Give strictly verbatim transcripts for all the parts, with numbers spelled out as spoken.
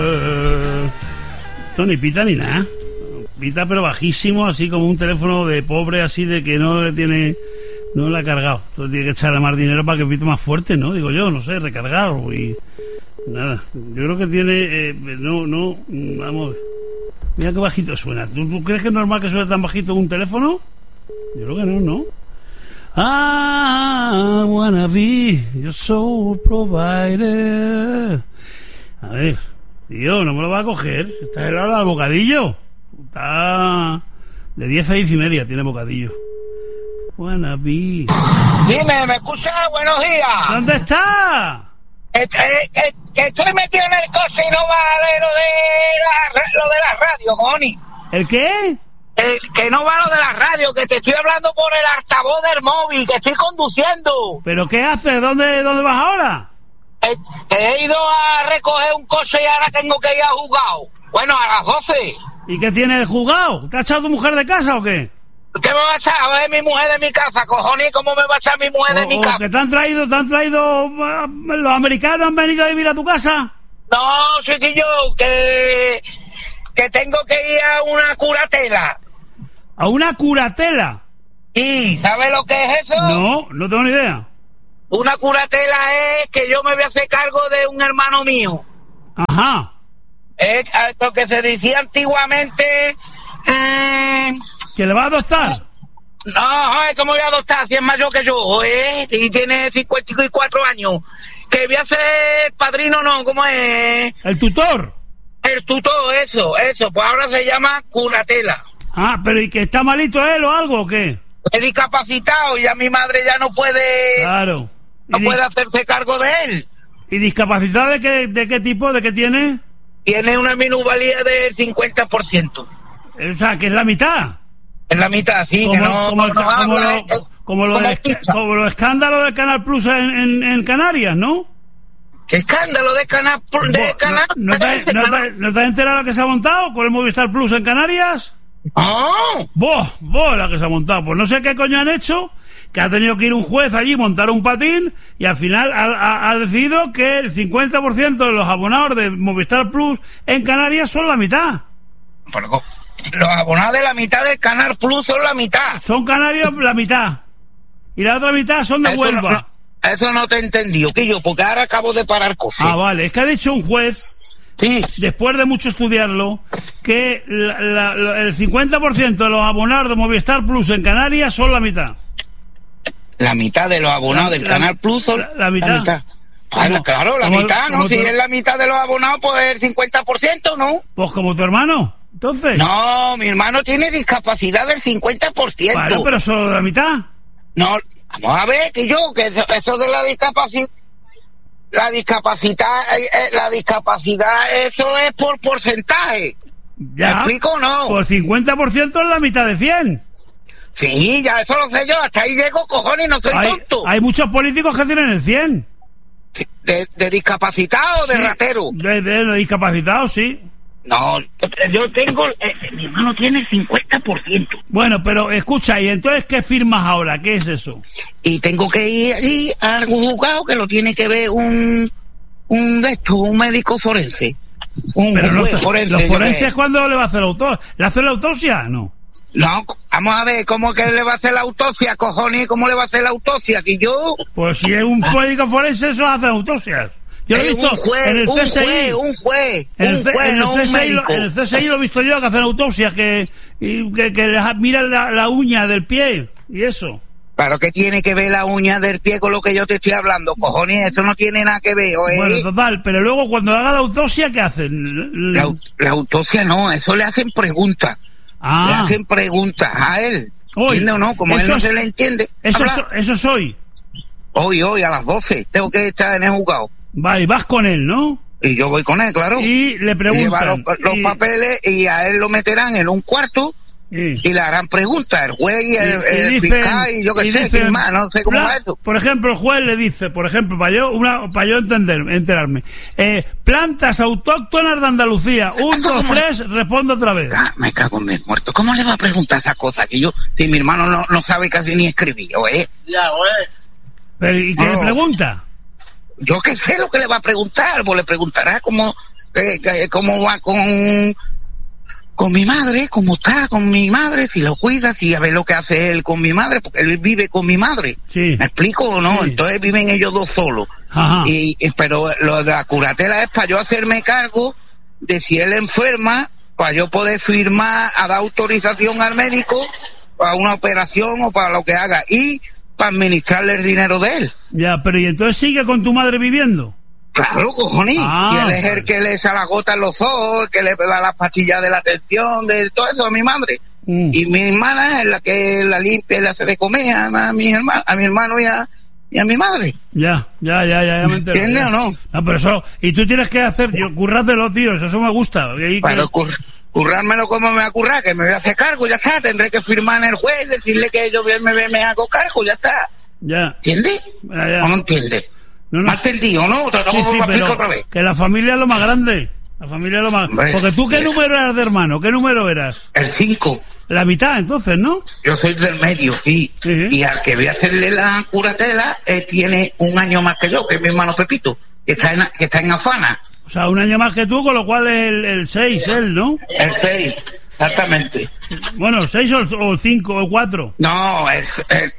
Uh, esto ni pita ni nada. Pita pero bajísimo, así como un teléfono de pobre, así de que no le tiene... No le ha cargado. Entonces tiene que echarle más dinero para que pite más fuerte, ¿no? Digo yo, no sé, recargado y... Nada. Yo creo que tiene... Eh, no, no... Vamos a ver. Mira qué bajito suena. ¿Tú, ¿Tú crees que es normal que suene tan bajito un teléfono? Yo creo que no, ¿no? I wanna be your soul provider. A ver, tío, no me lo va a coger. Está helado al bocadillo. Está de diez a diez y media tiene bocadillo. Wanna be. Dime, ¿me escuchas? Buenos días. ¿Dónde está? Que, que, que estoy metido en el coche y no va a lo de la, lo de la radio, Moni. ¿El qué? El, que no va lo de la radio, que te estoy hablando por el altavoz del móvil, que estoy conduciendo. ¿Pero qué haces? ¿Dónde, dónde vas ahora? He, he ido a recoger un coche y ahora tengo que ir a juzgado. Bueno, a las doce. ¿Y qué tiene el juzgado? ¿Te ha echado tu mujer de casa o qué? ¿Qué me va a echar? A ver, mi mujer de mi casa, cojones, ¿cómo me va a echar mi mujer de o, mi o casa? ¿Que te han traído, te han traído, uh, los americanos han venido a vivir a tu casa? No, chiquillo, que, que tengo que ir a una curatela. ¿A una curatela? Sí, ¿sabes lo que es eso? No, no tengo ni idea. Una curatela es que yo me voy a hacer cargo de un hermano mío. Ajá. Es lo que se decía antiguamente... Eh, ¿Que le va a adoptar? No, ¿cómo voy a adoptar? Si es mayor que yo, ¿eh? Y tiene cincuenta y cuatro años. Que voy a ser padrino, no, ¿cómo es? ¿El tutor? El tutor, eso, eso. Pues ahora se llama curatela. Ah, pero ¿y que está malito él o algo o qué? Es discapacitado y a mi madre ya no puede... Claro. No di- puede hacerse cargo de él. ¿Y discapacidad de qué, de qué tipo? ¿De qué tiene? Tiene una minusvalía del cincuenta por ciento. O sea, que es la mitad. En la mitad, sí, Como, que no, como, no, no como, habla, lo, eh, como, lo como del, pizza. como los escándalos del Canal Plus en, en, en Canarias, ¿no? ¿Qué escándalo de canal? De ¿Vos- canal ¿No, no, te, no, te, ¿No te has enterado lo que se ha montado con el Movistar Plus en Canarias? ¡Oh! Vos, vos la que se ha montado. Pues no sé qué coño han hecho, que ha tenido que ir un juez allí, montar un patín, y al final ha, ha, ha decidido que el cincuenta por ciento de los abonados de Movistar Plus en Canarias son la mitad. Pero, los abonados de la mitad del Canal Plus son la mitad. Son canarios la mitad. Y la otra mitad son de Eso Huelva. no, no, eso no te he entendido, que yo, porque ahora acabo de parar cosas. Ah, vale. Es que ha dicho un juez, Sí. después de mucho estudiarlo, que la, la, la, el cincuenta por ciento de los abonados de Movistar Plus en Canarias son la mitad. La mitad de los abonados La- del la- Canal Plus son la- la mitad. Ah, ¿Cómo? claro, la ¿Cómo- mitad, ¿no? cómo Si tú- es la mitad de los abonados, pues el cincuenta por ciento, ¿no? Pues como tu hermano. Entonces. No, mi hermano tiene discapacidad del cincuenta por ciento. Bueno, pero solo de la mitad. No, vamos a ver, que yo, que eso, eso de la discapacidad, la discapacidad, eh, eh, la discapacidad, eso es por porcentaje. ¿Me Ya. explico o no? Pues cincuenta por ciento es la mitad de cien. Sí, ya eso lo sé yo, hasta ahí llego, cojones, no soy Hay, tonto. hay muchos políticos que tienen el cien. De, de discapacitado o de Sí, ratero. De, de, de discapacitados, sí. No, yo tengo, eh, mi hermano tiene el cincuenta por ciento. Bueno, pero escucha, ¿y entonces qué firmas ahora? ¿Qué es eso? Y tengo que ir allí a algún juzgado que lo tiene que ver un, un de estos, un médico forense. Un Pero no, juez forense. los yo forenses, qué. ¿cuándo le va a hacer la autopsia? ¿Le hace la autopsia? No. No, vamos a ver, ¿cómo que le va a hacer la autopsia, cojones? ¿Cómo le va a hacer la autopsia? Que yo... Pues si es un médico forense, eso hace autopsias. Yo lo he Eh, visto un juez, en el un C S I. juez, un juez, En el, un C- juez, en el no un C S I lo, médico. en el C S I lo he visto yo, que hacen autopsias, que, y, que, que les miran la, la uña del pie y eso. Claro que tiene que ver la uña del pie con lo que yo te estoy hablando, cojones, eso no tiene nada que ver, ¿oye? Bueno, total, pero luego cuando haga la autopsia, ¿qué hacen? La, au- la autopsia no, eso le hacen preguntas. Le Ah, hacen preguntas a él. Hoy, ¿Entiende o no? Como él eso no es- se le entiende. eso, habla. so- eso soy. Hoy, hoy, a las doce, tengo que estar en el juzgado. Vale, vas con él, ¿no? Y yo voy con él, claro. Y le Lleva los, preguntan. los y, papeles y a él lo meterán en un cuarto y- y le harán preguntas. El juez y el, y- y el dicen- fiscal y yo qué y sé, dicen, quién más, no sé cómo pla- va eso. Por ejemplo, el juez le dice, por ejemplo, para yo, una, para yo entender, enterarme, eh, plantas autóctonas de Andalucía, un, Eso dos, como- tres, responde otra vez. Ah, me cago en mis muertos. ¿Cómo le va a preguntar esas cosas que yo, si mi hermano no, no sabe casi ni escribir, oye? Ya, oye. Pero, ¿y qué No. le pregunta? Yo qué sé lo que le va a preguntar, pues le preguntará como que, que, cómo va con con mi madre, cómo está con mi madre, si lo cuida, si a ver lo que hace él con mi madre, porque él vive con mi madre. Sí. ¿Me explico o no? Sí. Entonces viven ellos dos solos. Ajá. Y, y pero lo de la curatela es para yo hacerme cargo de si él enferma, para yo poder firmar, a dar autorización al médico para una operación o para lo que haga, y para administrarle el dinero de él. Ya, pero ¿y entonces sigue con tu madre viviendo? Claro, cojones. Ah, y él es vale. el que le echa la gota en los ojos, el que le da las pastillas de la atención, de todo eso a mi madre. Mm. Y mi hermana es la que la limpia y le hace de comer a, a mi hermano, a mi hermano y a, y a mi madre. Ya, ya, ya, ya, ya me entero. ¿Entiendes ya. o no? No, pero eso, y tú tienes que hacer, tío, currátelo, tío, eso, eso me gusta. Y ahí Pero que- cur- currármelo como me va a currar, que me voy a hacer cargo, ya está. Tendré que firmar en el juez, decirle que yo me, me, me hago cargo, ya está. Ya, ¿Entiendes? ya, ya. ¿O no entiendes? No, no, ¿Me has entendido, no? Te lo sí, sí, explico pero otra vez. que la familia es lo más grande. La familia es lo más... Hombre. Porque tú, ¿qué número eras de hermano? ¿Qué número eras? El cinco. La mitad, entonces, ¿no? Yo soy del medio, sí. Sí. Y al que voy a hacerle la curatela, eh, tiene un año más que yo, que es mi hermano Pepito, que está en, que está en Afana. O sea, un año más que tú, con lo cual es el, el seis, él, ¿no? El seis, exactamente. Bueno, el seis o el, o el cinco o el cuatro. No, es el,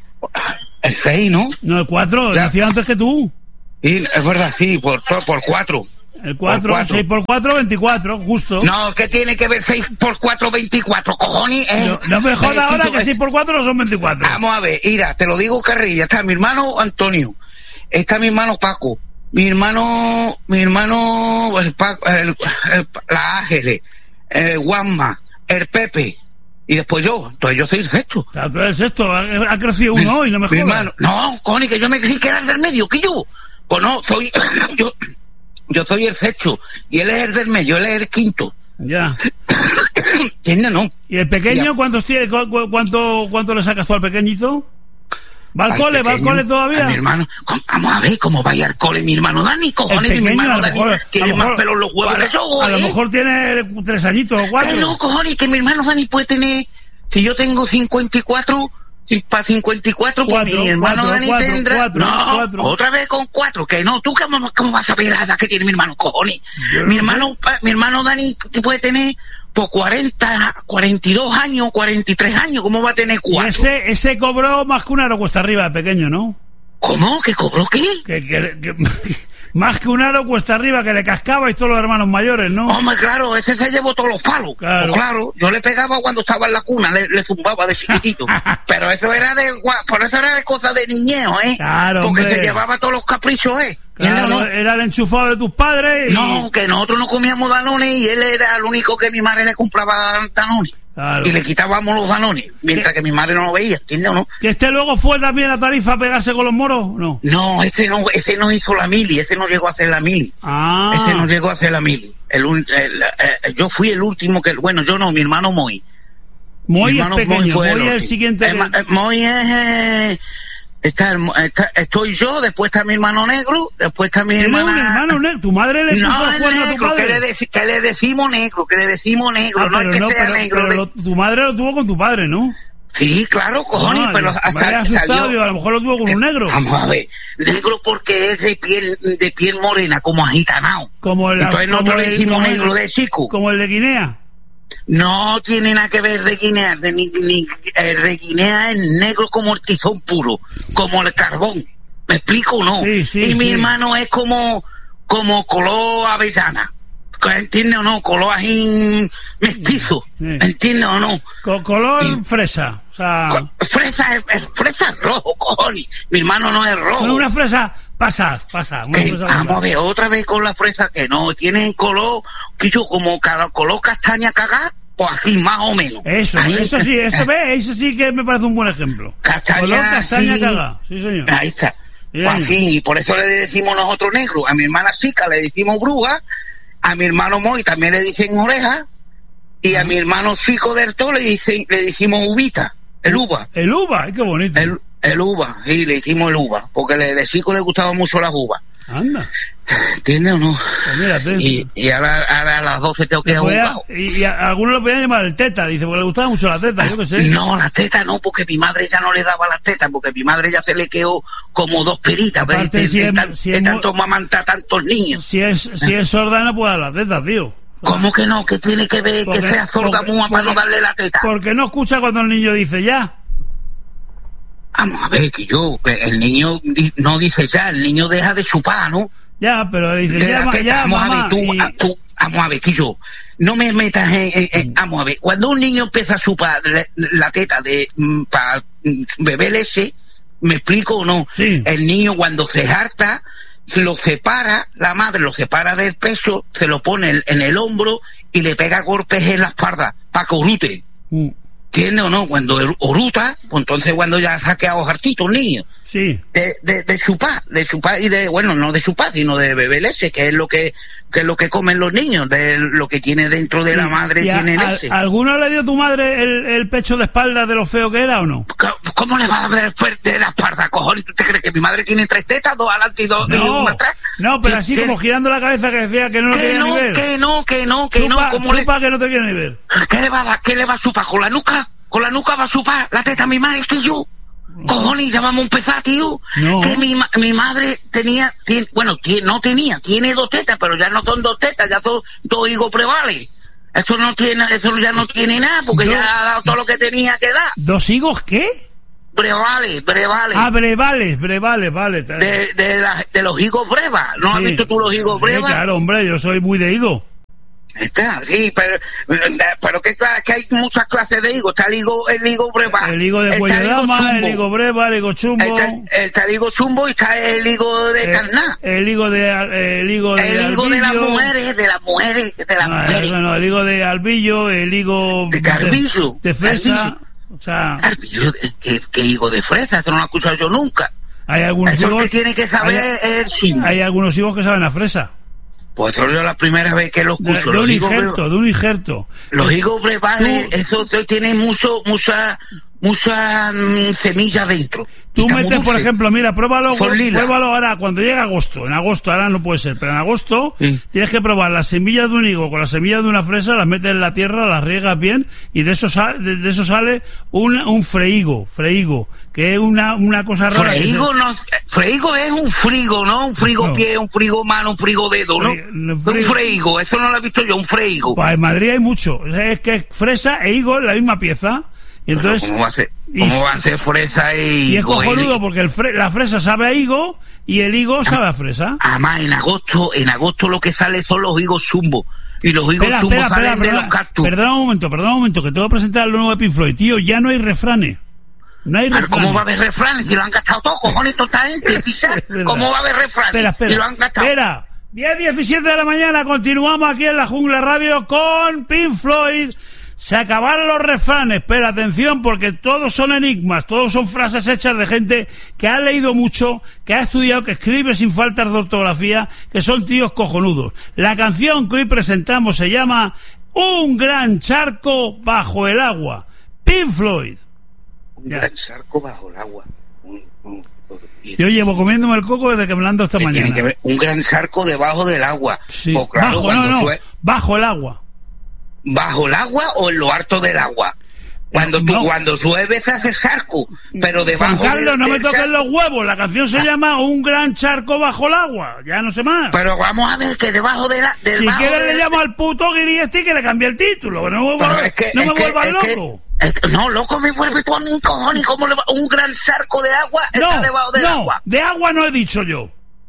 el seis, ¿no? No, el cuatro, Ya. nació antes que tú. Y es verdad, sí, por, por cuatro. El cuatro, Por cuatro. seis por cuatro, veinticuatro, justo. No, ¿qué tiene que ver seis por cuatro, veinticuatro, cojones? Eh, No, no me jodas eh, ahora Kiko, que eh, seis por cuatro no son veinticuatro. Vamos a ver, mira, te lo digo, carrilla. Está mi hermano Antonio, está mi hermano Paco, mi hermano, mi hermano, el Paco, el, el- la Ángeles, el Juanma, el Pepe, y después yo. Entonces yo soy el sexto. Claro, tú eres el sexto, ha, ha crecido uno hoy, no me Mi jodas. hermano, no, cojones, que yo me creí que era el del medio, que yo. Pues no, soy, yo, yo soy el sexto, y él es el del medio, él es el quinto. Ya. ¿Entiendes, no? ¿Y el pequeño Ya. cuántos tiene, cu- cu- cuánto, cuánto le sacas tú al pequeñito? ¿Va al Al cole? ¿Va al pequeño, cole a todavía? mi hermano, ¿cómo- vamos a ver cómo vaya al cole mi hermano Dani, cojones, El y mi pequeño, hermano a lo Dani mejor- a tiene lo más mejor- pelo en los huevos a- que yo, A lo ¿eh? mejor tiene tres añitos o Que cuatro. no, cojones, que mi hermano Dani puede tener, si yo tengo cincuenta y cuatro, para cincuenta y cuatro, pues Cuatro, mi hermano cuatro, Dani cuatro, tendrá, cuatro, no, cuatro. otra vez con cuatro, que no, tú cómo, cómo vas a ver la edad que tiene mi hermano, cojones. Yo no Mi sé. hermano, pa- mi hermano Dani que puede tener, por cuarenta, cuarenta y dos años, cuarenta y tres años, ¿cómo va a tener Y cuatro? ese, ese cobró más que un aro cuesta arriba, el pequeño, ¿no? ¿Cómo? ¿Que cobró qué? Que, que- que- más que un aro cuesta arriba, que le cascabais todos los hermanos mayores, ¿no? Hombre, claro, ese se llevó todos los palos. Claro. Pues claro, yo le pegaba cuando estaba en la cuna, le, le zumbaba de chiquitito. Pero eso era de, gua- por eso era de cosas de niñeo, ¿eh? Claro, Porque hombre. se llevaba todos los caprichos, ¿eh? Claro, ¿Entiendes o no? era el enchufado de tus padres y... No, que nosotros no comíamos danones y él era el único que mi madre le compraba danones. Claro. Y le quitábamos los danones, mientras ¿Qué? que mi madre no lo veía, ¿entiendes o no? ¿Que este luego fue también a Tarifa a pegarse con los moros? No. No, ese no, ese no hizo la mili, ese no llegó a hacer la mili. Ah. Ese no llegó a hacer la mili. El, un- el- eh, yo fui el último que, bueno, yo no, mi hermano Moy. Moy Mi es hermano pequeño, fue Moy es el último. siguiente... Eh, ma- eh, Moy es... eh, está, el mo- está- estoy yo, después está mi hermano negro, después está mi ¿Tienes un hermana... hermano negro? ¿Tu madre le puso No, el es cuerno a tu negro, que padre? le, deci- que le decimos negro, que le decimos negro, Ah, no es pero que sea pero- negro. pero de- lo- tu madre lo tuvo con tu padre, ¿no? Sí, claro, cojones, Ah, pero yo- sal- me había asustado, salió- digo, a lo mejor lo tuvo con un negro. Vamos a ver, negro porque es de piel, de piel morena, como agitanao. Como el, Entonces como nosotros le el- decimos como el- negro de chico. Como el de Guinea. No tiene nada que ver de Guinea, de ni, ni- el de Guinea es negro como el tizón puro, como el carbón. ¿Me explico o no? Sí, sí, y mi sí. hermano es como, como color avellana. ¿Entiendes o no? Color ajín mestizo. Sí. ¿Entiendes o no? Co- color Sí. fresa. O sea, Co- Fresa es, es- fresa es rojo, cojones. Mi hermano no es rojo. no, una fresa pasar, pasar. Una Eh, fresa vamos a pasar. ver, otra vez con la fresa que no, tiene color, que yo como cada color castaña cagada, pues así más o menos. Eso, Ahí eso está. sí, eso ve, eso sí que me parece un buen ejemplo. Castaña, Color castaña sí. cagada, sí señor. Ahí está. Bien. Pues así, y por eso le decimos nosotros negro. A mi hermana chica le decimos bruja, a mi hermano Moy también le dicen oreja, y a mi hermano chico del todo le, dicen, le decimos uvita, el uva. El uva, ay, qué bonito. El, el uva, sí, le hicimos el uva, porque le, de chico le gustaban mucho las uvas. Anda. ¿Entiendes o no? Pues mira, te... y, y ahora, ahora a las doce tengo que ir a podía, jugar. Y, y a algunos lo podían llamar el teta, dice, porque le gustaba mucho la teta, yo qué sé. No, la teta no, porque mi madre ya no le daba la teta, porque mi madre ya se le quedó como dos peritas, ¿ves? Aparte, de, si de, es, tan, si de es tanto mamantar tantos niños. Si es, si es sorda no puede dar la teta, tío. ¿Cómo que no? ¿Qué tiene que ver porque, que sea sorda porque, mua para porque, no darle la teta? Porque no escucha cuando el niño dice ya. Vamos a ver, que yo, que el niño di, no dice ya, el niño deja de chupar, ¿no? Ya, pero dice de ya, la teta. ya, Vamos mamá, a ver, tú, y... a, tú, vamos a ver, que yo, no me metas en, en, en, vamos a ver, cuando un niño empieza a chupar la, la teta de, mm, para mm, beber leche, ¿me explico o no? Sí. El niño cuando se harta, lo separa, la madre lo separa del pecho, se lo pone en, en el hombro y le pega golpes en la espalda, para que orute. Mm. ¿Entiendes o no? Cuando oruta, pues entonces cuando ya se ha quedado hartito el niño. Sí. De, de, de chupar, de chupar y de, bueno, no de chupar, sino de beber leche, que es lo que, que es lo que comen los niños, de lo que tiene dentro de la madre a, tiene a, leche. ¿Alguno le dio a tu madre el, el pecho de espalda de lo feo que era o no? ¿Cómo le va a dar fuerte de la espalda, cojones? ¿Tú te crees que mi madre tiene tres tetas, dos adelante y dos no, y una atrás? No, pero así ¿Qué? Como girando la cabeza que decía que no lo que quería no, ni ver. Que no, que no, que chupa, no, ¿cómo chupa le... que no te quiere ni ver. ¿Qué le va a dar? ¿Qué le va a chupar? ¿Con la nuca? ¿Con la nuca va a chupar la teta a mi madre? Es que yo... No. Cojones, ya vamos a empezar, tío. No. Que mi, mi madre tenía, tiene, bueno, tiene, no tenía, tiene dos tetas, pero ya no son dos tetas, ya son dos higos prevales. Eso no tiene, eso ya no tiene nada, porque ¿Yo? ya ha dado todo lo que tenía que dar. ¿Dos higos qué? Brevales, brevales. Ah, brevales, brevales, vale. De, de, la, de los higos brevas. ¿No sí. has visto tú los higos brevas? Sí, claro, hombre, yo soy muy de higo. Está, sí, pero, pero que, que hay muchas clases de higo. Está el higo, el higo breva. El higo de cuello dama, el higo breva, el higo chumbo. Está, está el higo chumbo y está el higo de carná. El higo de, el higo de El higo de las mujeres, de las mujeres, de las no, mujeres. Bueno, el higo de albillo, el higo de carbillo. De, de fresa. Carbillo. O sea. Carbillo, ¿qué, qué higo de fresa? Eso no lo he escuchado yo nunca. Hay algunos Eso higos, que tiene que saber hay, el chimbo. Hay algunos higos que saben a fresa. Pues eso es la primera vez que lo escucho. De, de un injerto, de un injerto. Los higos brevales, eso tiene mucho, mucha, mucha mm, semilla dentro. Tú metes, por ejemplo, mira, pruébalo, pruébalo ahora, cuando llegue agosto. En agosto, ahora no puede ser, pero en agosto sí. Tienes que probar las semillas de un higo con las semillas de una fresa, las metes en la tierra, las riegas bien, y de eso, sale, de, de eso sale un, un freigo, freigo, que es una, una cosa rara. Freigo, se... no, freigo es un frigo, ¿no? Un frigo no. Pie, un frigo mano, un frigo dedo, ¿no? Fre no frigo. Un freigo, eso no lo he visto yo, un freigo. Pues en Madrid hay mucho, es que es fresa e higo en la misma pieza. Y entonces, ¿cómo va a ser, cómo y, va a ser fresa e higo? Y es cojonudo porque el fre la fresa sabe a higo y el higo sabe a fresa. Además, en agosto, en agosto lo que sale son los higos zumbo. Y los higos zumbo salen espera, de perdona, los cactus. Perdona un momento, perdona un momento, que te voy a presentar lo nuevo de Pink Floyd. Tío, ya no hay refranes. No hay refranes. ¿Cómo va a haber refranes? Si lo han gastado todo, cojones, toda esta gente, pisa. ¿Cómo va a haber refranes? Espera, espera. Si lo han gastado. Espera. diez diecisiete de la mañana, continuamos aquí en la Jungla Radio con Pink Floyd. Se acabaron los refranes, pero atención porque todos son enigmas, todos son frases hechas de gente que ha leído mucho, que ha estudiado, que escribe sin faltas de ortografía, que son tíos cojonudos. La canción que hoy presentamos se llama Un gran charco bajo el agua. Pink Floyd. Un ya. gran charco bajo el agua. Un, un, Yo llevo comiéndome el coco desde que me lo han dado esta mañana. Tiene que ver un gran charco debajo del agua. Sí. Pues claro, bajo, no, no, sue... bajo el agua. ¿Bajo el agua o en lo alto del agua? Cuando tú, no. cuando llueve se hace charco, pero debajo Juan Carlos, del, no me del toques charco... los huevos, la canción se ah. llama Un gran charco bajo el agua, ya no sé más. Pero vamos a ver que debajo de la... Si quieres de... le llamo al puto Guiri este que le cambie el título, no me, vuelva, es que, no me vuelvas loco. Que, es que, no, loco me vuelve tú a mí, cojones, ¿cómo le va? Un gran charco de agua no, está debajo del no, agua. de agua no he dicho yo.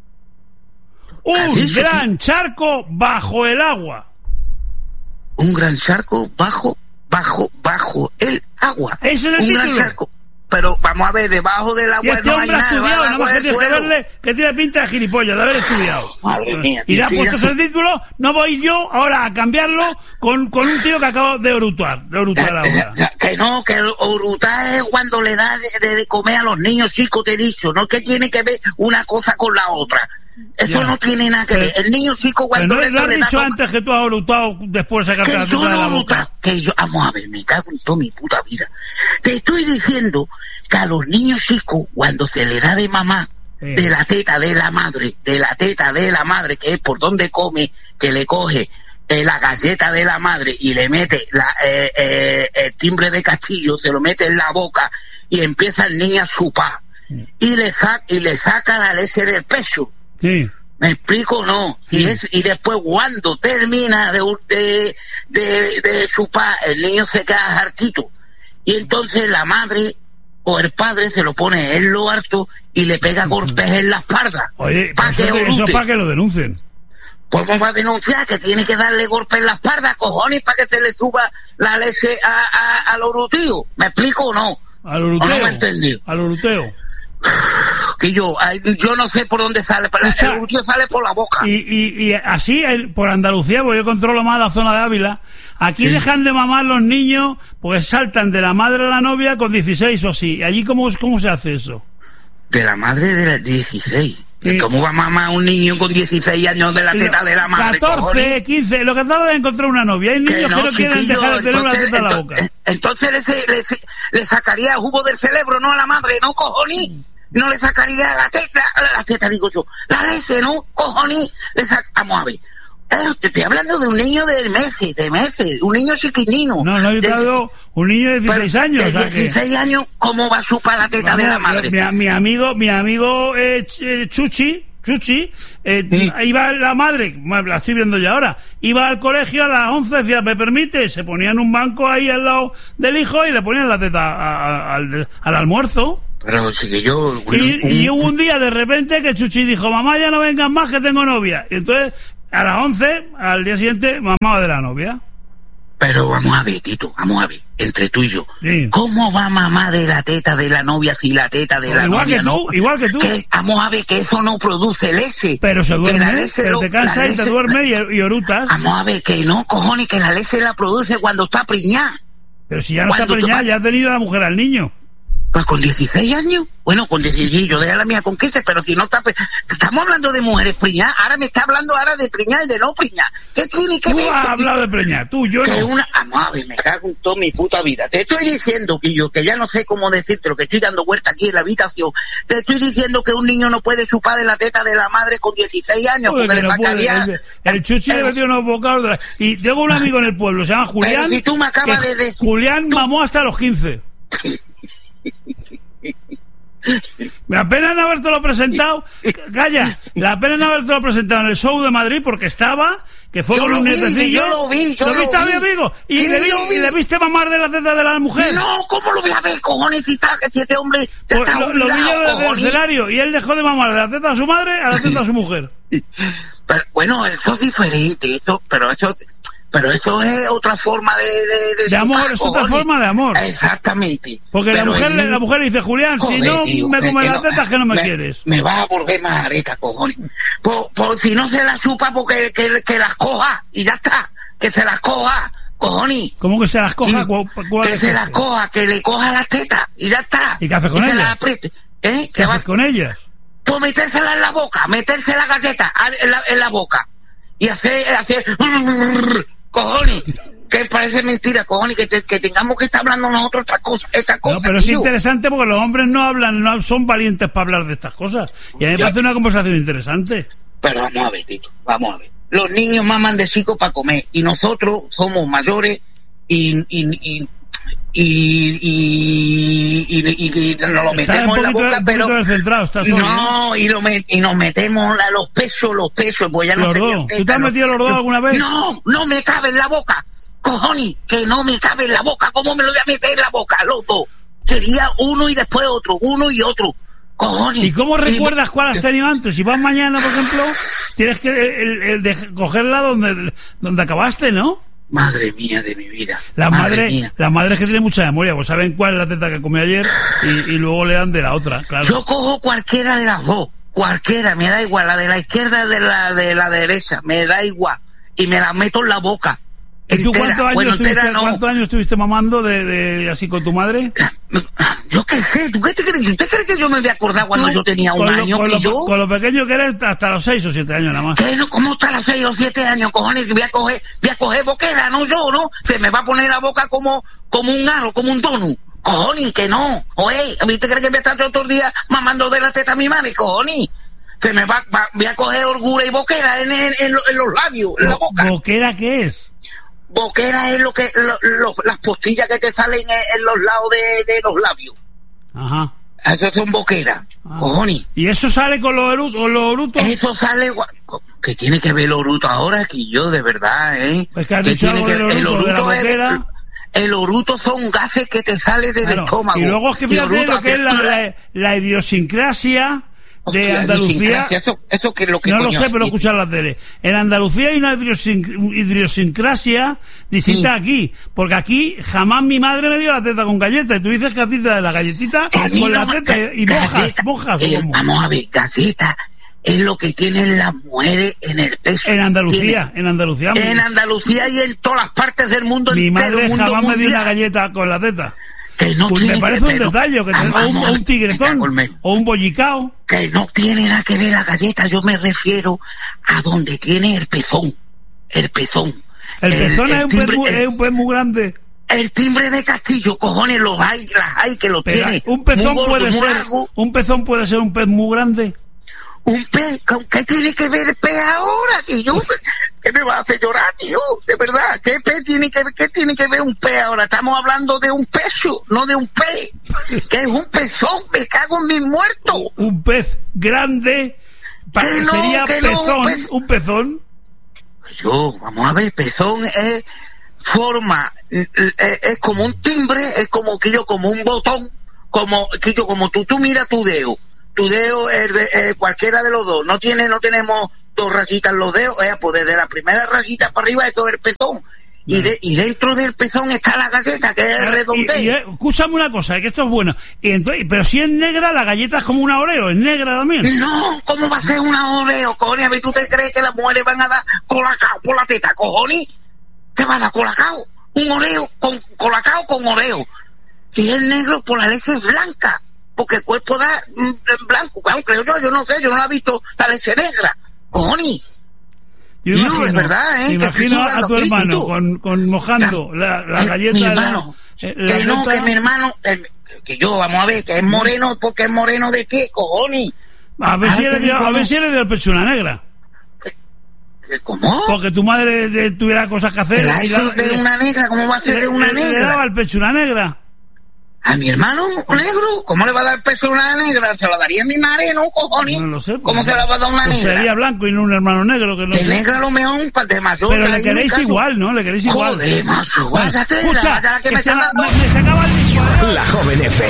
Un gran charco bajo el agua. Un gran charco bajo, bajo, bajo el agua. Ese es el un título. Gran charco. Pero vamos a ver, debajo del agua y este no hombre hay ha estudiado, nada. Nada más que tienes que verle que tiene pinta de gilipollas, de haber estudiado. Madre mía. Y le ha puesto ese título, no voy yo ahora a cambiarlo con, con un tío que acaba de orutar, de orutar ahora. Que no, que orutar es cuando le da de, de, de comer a los niños chicos, te he dicho, no que tiene que ver una cosa con la otra. Eso ya. No tiene nada que pero, ver. El niño chico cuando no, le, lo has le dicho da antes que tú has orutado después de sacarte la yo teta de la no boca. Que yo, vamos a ver, me cago en toda mi puta vida. Te estoy diciendo que a los niños chicos cuando se le da de mamá, eh. de la teta de la madre, de la teta de la madre, que es por donde come, que le coge eh, la galleta de la madre y le mete la, eh, eh, el timbre de castillo, se lo mete en la boca y empieza el niño a chupar. Sí. Y le, saca, y le saca la leche del pecho. Sí. ¿Me explico o no? Sí. Y, es, y después cuando termina de, de, de, de chupar, el niño se queda hartito. Y entonces la madre o el padre se lo pone en lo harto y le pega golpes en la espalda. Oye, pa eso, que eso para que lo denuncien. Pues vamos a denunciar que tiene que darle golpes en la espalda, cojones, para que se le suba la leche a, a, al oruteo. ¿Me explico o no? Al oruteo. ¿O no me entendí? Al oruteo. Que yo, yo no sé por dónde sale, pero o sea, el oruteo sale por la boca. Y, y, y así, por Andalucía, porque yo controlo más la zona de Ávila, aquí sí. Dejan de mamar los niños, pues saltan de la madre a la novia con dieciséis o así. ¿Allí cómo, cómo se hace eso? De la madre de la dieciséis. Sí. ¿Cómo va a mamar un niño con dieciséis años de la teta de la madre? catorce, cojones? quince, lo que tarda de encontrar una novia. Hay niños que no, que no quieren dejar de tener una teta en la boca. Entonces le, le, le sacaría jugo del cerebro, no a la madre, no, cojones. No le sacaría la teta, la teta digo yo, la leche, ¿no? Cojones, le sac... Vamos a ver. Eh, te estoy hablando de un niño de meses, de meses, un niño chiquitino. No, no, yo te hablo un niño de dieciséis años. De dieciséis que... años, ¿cómo va a chupar la teta Vamos, de la madre? Mi, mi amigo, mi amigo eh, Chuchi, Chuchi, eh, ¿sí? Iba la madre, la estoy viendo ya ahora, iba al colegio a las once, decía, ¿me permite? Se ponían un banco ahí al lado del hijo y le ponían la teta a, a, al, al almuerzo. Pero sí que yo... Un, y, un... y hubo un día de repente que Chuchi dijo, mamá, ya no vengas más que tengo novia. Y entonces, a las once, al día siguiente, mamá de la novia. Pero vamos a ver, Tito, vamos a ver, entre tú y yo. Sí. ¿Cómo va mamá de la teta de la novia si la teta de la igual novia que tú, no? Igual que tú, que, vamos a ver que eso no produce leche. Pero se duerme, la leche pero lo, te cansa y leche, te duerme y, y orutas. Vamos a ver que no, cojones, que la leche la produce cuando está preñada. Pero si ya no está preñada, ya ha tenido la mujer al niño. Pues con dieciséis años, bueno, con dieciséis, yo dejo la mía con quince, pero si no está... Estamos hablando de mujeres preñadas, ahora me está hablando ahora de preñar y de no preñar. ¿Qué tiene que ver? Tú has hablado de preñar, tú, yo que no. Una, vamos a ver, me cago en toda mi puta vida. Te estoy diciendo, que yo, que ya no sé cómo decirte lo que estoy dando vuelta aquí en la habitación. Te estoy diciendo que un niño no puede chupar de la teta de la madre con dieciséis años, Joder, porque le no sacaría... El, el Chuchi le metió unos bocados. Y tengo un amigo en el pueblo, se llama Julián. Pero si tú me acabas de decir... Julián tú... mamó hasta los quince. La pena no habértelo presentado, calla, la pena no habértelo presentado en el show de Madrid porque estaba, que fue yo con un nietecillo. Yo lo vi, yo ¿Lo lo viste a vi. mi amigo? ¿Y le, vi, ¿Y le viste mamar de la teta de la mujer? No, ¿cómo lo voy a ver, cojones? Si, está, si este hombre se pues está lo, olvidado, lo vi yo desde el cojones. escenario y él dejó de mamar de la teta a su madre a la teta a su mujer. Pero, bueno, eso es diferente, eso, pero eso... Pero eso es otra forma de... De, de, de amor, es otra forma de amor. Exactamente. Porque la mujer, el, la mujer le dice, Julián, joder, si no tío, me comes las tetas, que no me, me quieres. Me vas a volver más areta, cojones. Por, por si no se las chupa, porque que, que las coja y ya está. Que se las coja, cojones. ¿Cómo que se las coja? ¿Cuál, cuál que se las coja, que le coja las tetas y ya está. ¿Y qué haces con y ellas? Se las apriete. ¿Eh? ¿Qué haces con ellas? Pues metérsela en la boca, meterse la galleta en la, en la boca. Y hacer... hacer cojones, que parece mentira, cojones, que, te, que tengamos que estar hablando nosotros otra cosa, esta cosa. No, pero es interesante porque los hombres no hablan, no son valientes para hablar de estas cosas. Y a mí me parece una conversación interesante. Pero vamos a ver, Tito, vamos a ver. Los niños maman de chico para comer y nosotros somos mayores y... y, y Y, y, y, y, y nos lo metemos en la boca, pero no, y, lo met, y nos metemos la, los pesos, los pesos, pues ya no sé. ¿Tú te has metido los dos alguna vez? No, no me cabe en la boca, cojones, que no me cabe en la boca. ¿Cómo me lo voy a meter en la boca, los dos? Sería uno y después otro, uno y otro, cojones. ¿Y cómo recuerdas y, cuál has tenido antes? Si vas mañana, por ejemplo, tienes que el, el de cogerla donde, donde acabaste, ¿no? Madre mía de mi vida. La madre, madre, la madre es que tiene mucha memoria, pues saben cuál es la teta que comió ayer y, y luego le dan de la otra, claro. Yo cojo cualquiera de las dos, cualquiera, me da igual, la de la izquierda de la de la derecha, me da igual, y me la meto en la boca. ¿Y tú cuántos años, bueno, estuviste, no. ¿cuántos años estuviste mamando de, de así con tu madre? Yo qué sé, ¿tú qué te crees? ¿Usted cree que yo me voy a acordar cuando yo tenía un lo, año con que lo, yo? Con lo pequeño que eres hasta los seis o siete años nada más. ¿Qué? No, ¿cómo hasta los seis o siete años, cojones? Voy a coger, voy a coger boquera, no yo, ¿no? Se me va a poner la boca como, como un aro, como un donut. Cojones, que no. Oye, ¿a mí te crees que me está todo el día mamando de la teta a mi madre, cojones? Se me va, va, voy a coger orgura y boquera en, en, en, en los labios, en la boca. ¿Boquera qué es? Boquera es lo que, lo, lo, las postillas que te salen en, en los lados de, de los labios. Ajá. Eso son boqueras, ah. Cojones. ¿Y eso sale con los erutos? Los erutos? Eso sale... ¿Qué tiene que ver el oruto ahora, que yo, de verdad, eh? Pues que has dicho algo del oruto, el oruto de la boquera. El, el oruto son gases que te salen del claro. estómago. Y luego es que fíjate lo que es la, la, la idiosincrasia de Hostia, Andalucía. Eso, eso que es lo que no coño, lo sé, pero escuchar la tele. En Andalucía hay una idiosincrasia distinta sí. aquí, porque aquí jamás mi madre me dio la teta con galleta, y tú dices que a ti te da la galletita con no, la teta ga, y mojas, galleta, mojas. Eh, vamos a ver, galleta es lo que tienen las mujeres en el peso. En Andalucía, Tiene, en Andalucía. En Andalucía y en todas las partes del mundo. Mi entero, madre mundo jamás mundial. me dio una galleta con la teta. Que no pues tiene me parece que, un detalle, que te, o, un, o un tigretón, o un bollicao. Que no tiene nada que ver la galleta, yo me refiero a donde tiene el pezón. El pezón. El, el pezón el, es, un timbre, pez, el, es un pez muy grande. El timbre de Castillo, cojones, los hay, las hay que lo Pero tiene. Un pezón gordo, puede ser, largo. un pezón puede ser un pez muy grande. Un pez, ¿qué tiene que ver el pez ahora? Que yo, ¿qué me va a hacer llorar, tío? De verdad, ¿qué pez tiene que ver, qué tiene que ver un pez ahora? Estamos hablando de un peso, no de un pez. Que es un pezón, me cago en mis muertos. Un pez grande, para, que no, sería que pezón, no, pez. un pezón. Yo, vamos a ver, pezón es forma, es, es como un timbre, es como que yo, como un botón, como que yo, como tú, tú mira tu dedo. Tu dedo es de eh, cualquiera de los dos, no tiene, no tenemos dos rayitas en los dedos, eh, pues desde la primera rayita para arriba es todo el pezón, y, de, y dentro del pezón está la galleta, que es el redondeo. Y, y, escúchame una cosa, que esto es bueno, y entonces, pero si es negra, la galleta es como una Oreo, es negra también. No, ¿cómo va a ser una Oreo, cojones? A ver, ¿tú te crees que las mujeres van a dar colacao por la teta, cojones? ¿Qué van a dar colacao? Un Oreo, con colacao con Oreo. Si es negro, por la leche es blanca. Porque el cuerpo da en blanco, bueno, creo yo, yo no sé, yo no la he visto la leche negra, cojones. Yo imagino, de verdad, ¿eh? imagino que a tu hermano con, con mojando la, la que, galleta. Mi hermano, la, eh, la que no, que mi hermano, que, que yo, vamos a ver, que es moreno, porque es moreno de qué, cojones. A ver, a si, ver, dio, a ver si le dio el pecho una negra. ¿Cómo? Porque tu madre de, tuviera cosas que hacer. ¿La hizo de una negra? ¿Cómo va a ser de una le, negra? Le daba el pecho una negra. ¿A mi hermano negro? ¿Cómo le va a dar peso a una negra? ¿Se la daría a mi madre, no, cojones? No lo sé. Pues, ¿cómo se la va a dar una pues negra? Sería blanco y no un hermano negro. Que no de sé. negra lo mejor, de mayor. Pero le queréis igual, ¿no? Le queréis igual. Joder, macho, váyate, escucha, la, la que, que me, se está la, dando... me, me se acaba el disco. La Joven F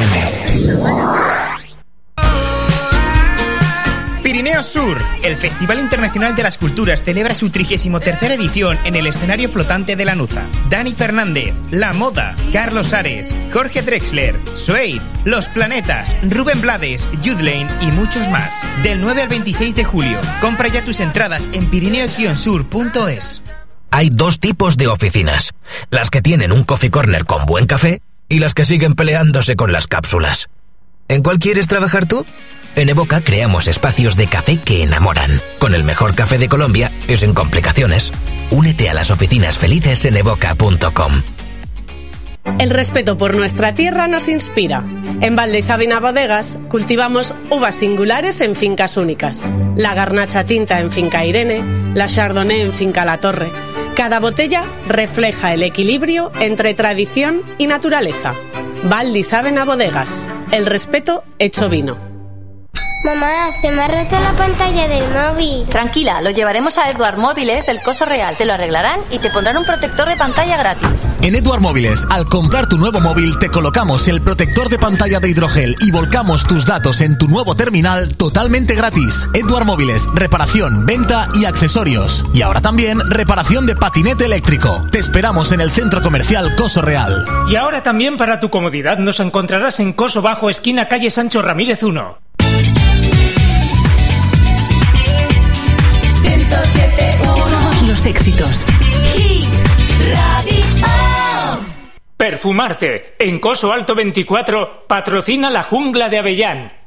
M. Pirineos Sur, el Festival Internacional de las Culturas celebra su trigésimo tercera edición en el escenario flotante de Lanuza. Dani Fernández, La Moda, Carlos Ares, Jorge Drexler, Suede, Los Planetas, Rubén Blades, Youth-Lane y muchos más. Del nueve al veintiséis de julio. Compra ya tus entradas en pirineos sur punto es. Hay dos tipos de oficinas. Las que tienen un coffee corner con buen café y las que siguen peleándose con las cápsulas. ¿En cuál quieres trabajar tú? En Evoca creamos espacios de café que enamoran. Con el mejor café de Colombia y sin complicaciones. Únete a las oficinas felices en evoca punto com. El respeto por nuestra tierra nos inspira. En Val de Sabina Bodegas cultivamos uvas singulares en fincas únicas. La Garnacha Tinta en Finca Irene, la Chardonnay en Finca La Torre. Cada botella refleja el equilibrio entre tradición y naturaleza. Val de Sabina Bodegas. El respeto hecho vino. Mamá, se me ha roto la pantalla del móvil. Tranquila, lo llevaremos a Edward Móviles del Coso Real. Te lo arreglarán y te pondrán un protector de pantalla gratis. En Edward Móviles, al comprar tu nuevo móvil, te colocamos el protector de pantalla de hidrogel y volcamos tus datos en tu nuevo terminal totalmente gratis. Edward Móviles, reparación, venta y accesorios. Y ahora también reparación de patinete eléctrico. Te esperamos en el Centro Comercial Coso Real. Y ahora también para tu comodidad nos encontrarás en Coso Bajo, esquina calle Sancho Ramírez uno. Todos los éxitos. Hit Radio. Perfumarte. En Coso Alto veinticuatro patrocina La Jungla de Avellán.